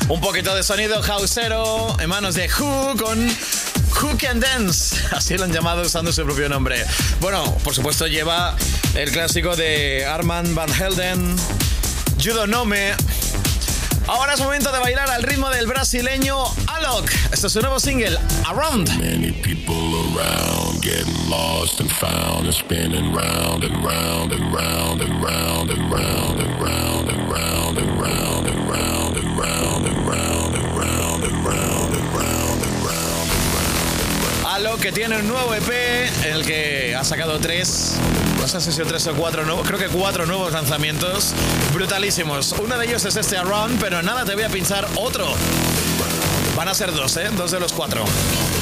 Un poquito de sonido houseero en manos de Who con Who Can Dance, así lo han llamado usando su propio nombre. Bueno, por supuesto lleva el clásico de Armand Van Helden, You Don't Know Me. Ahora es momento de bailar al ritmo del brasileño Alok. Este es su nuevo single, Around. Many people around, getting lost and found and spinning round and round and round and round and round and round and round and round and round and round and round and round and round and round and round. Alok, que tiene un nuevo EP en el que ha sacado no sé si 3 o 4 nuevos, creo que 4 nuevos lanzamientos brutalísimos. Uno de ellos es este Around, pero nada, te voy a pinchar otro. Van a ser 2, 2 de los 4.